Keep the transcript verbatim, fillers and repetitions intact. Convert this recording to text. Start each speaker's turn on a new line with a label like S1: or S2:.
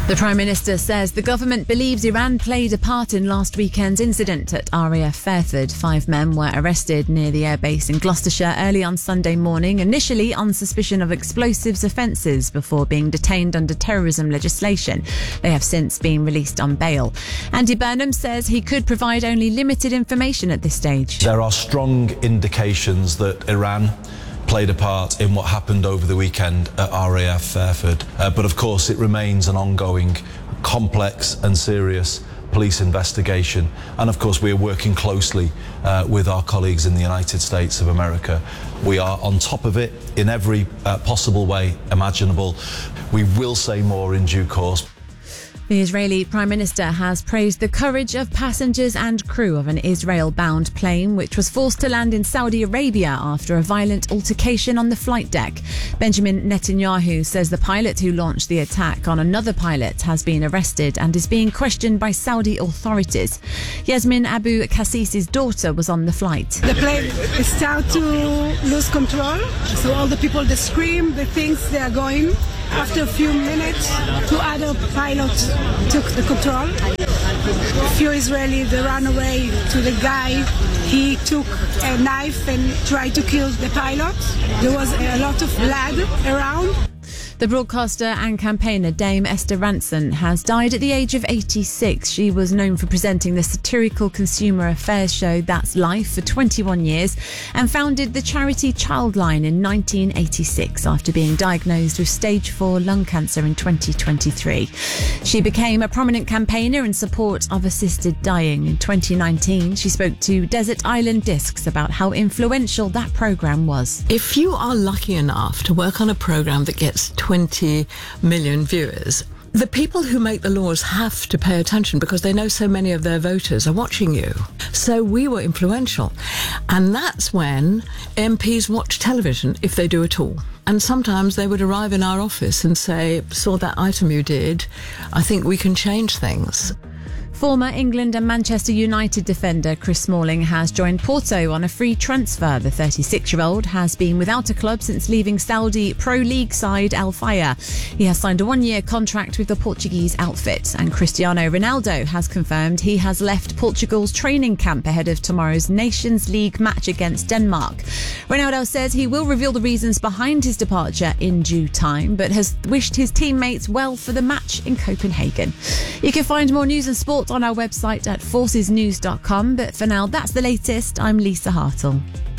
S1: The Prime Minister says the government believes Iran played a part in last weekend's incident at R A F Fairford. Five men were arrested near the airbase in Gloucestershire early on Sunday morning, initially on suspicion of explosives offences before being detained under terrorism legislation. They have since been released on bail. Andy Burnham says he could provide only limited information at this stage.
S2: There are strong indications that Iran played a part in what happened over the weekend at R A F Fairford. Uh, but of course it remains an ongoing, complex and serious police investigation. And of course we are working closely uh, with our colleagues in the United States of America. We are on top of it in every uh, possible way imaginable. We will say more in due course.
S1: The Israeli Prime Minister has praised the courage of passengers and crew of an Israel-bound plane which was forced to land in Saudi Arabia after a violent altercation on the flight deck. Benjamin Netanyahu says the pilot who launched the attack on another pilot has been arrested and is being questioned by Saudi authorities. Yasmin Abu Qassis's daughter was on the flight.
S3: The plane started to lose control, so all the people, they scream, they think they are going. After a few minutes, two other pilots took the control. A few Israelis, they ran away to the guy. He took a knife and tried to kill the pilot. There was a lot of blood around.
S1: The broadcaster and campaigner Dame Esther Rantzen has died at the age of eighty-six. She was known for presenting the satirical consumer affairs show That's Life for twenty-one years and founded the charity Childline in nineteen eighty-six after being diagnosed with stage four lung cancer in twenty twenty-three. She became a prominent campaigner in support of assisted dying. In twenty nineteen, she spoke to Desert Island Discs about how influential that programme was.
S4: If you are lucky enough to work on a programme that gets twenty million viewers, the people who make the laws have to pay attention because they know so many of their voters are watching you. So we were influential. And that's when M Ps watch television, if they do at all. And sometimes they would arrive in our office and say, saw that item you did, I think we can change things.
S1: Former England and Manchester United defender Chris Smalling has joined Porto on a free transfer. The thirty-six-year-old has been without a club since leaving Saudi Pro League side Al Fayha. He has signed a one-year contract with the Portuguese outfit, and Cristiano Ronaldo has confirmed he has left Portugal's training camp ahead of tomorrow's Nations League match against Denmark. Ronaldo says he will reveal the reasons behind his departure in due time, but has wished his teammates well for the match in Copenhagen. You can find more news and sport on our website at forces news dot com, but for now that's the latest. I'm Lisa Hartle.